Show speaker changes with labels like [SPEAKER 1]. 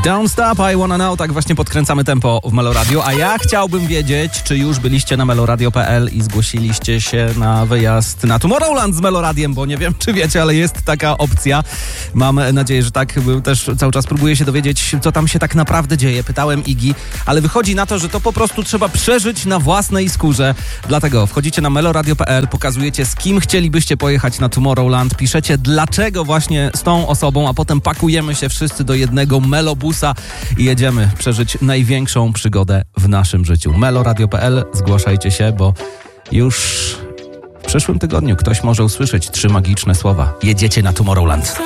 [SPEAKER 1] Don't Stop, I Wanna Know, tak właśnie podkręcamy tempo w Meloradio, a ja chciałbym wiedzieć, czy już byliście na meloradio.pl i zgłosiliście się na wyjazd na Tomorrowland z Meloradiem, bo nie wiem, czy wiecie, ale jest taka opcja. Mam nadzieję, że tak. Też cały czas próbuję się dowiedzieć, co tam się tak naprawdę dzieje. Pytałem Igi, ale wychodzi na to, że to po prostu trzeba przeżyć na własnej skórze. Dlatego wchodzicie na meloradio.pl, pokazujecie, z kim chcielibyście pojechać na Tomorrowland, piszecie dlaczego właśnie z tą osobą, a potem pakujemy się wszyscy do jednego melobusa i jedziemy przeżyć największą przygodę w naszym życiu. meloradio.pl, zgłaszajcie się, bo już w przyszłym tygodniu ktoś może usłyszeć 3 magiczne słowa. Jedziecie na Tomorrowland.